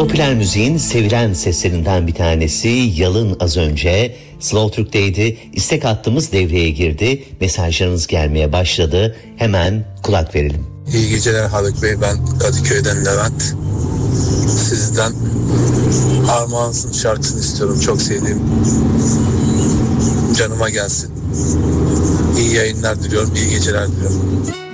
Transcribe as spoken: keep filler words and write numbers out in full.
Popüler müziğin sevilen seslerinden bir tanesi Yalın az önce Slow Türk'teydi. İstek hattımız devreye girdi. Mesajlarınız gelmeye başladı. Hemen kulak verelim. İyi geceler Haluk Bey, ben Kadıköy'den Levent. Sizden Armağansın şarkısını istiyorum, çok sevdiğim, canıma gelsin. İyi yayınlar diliyorum, iyi geceler diliyorum.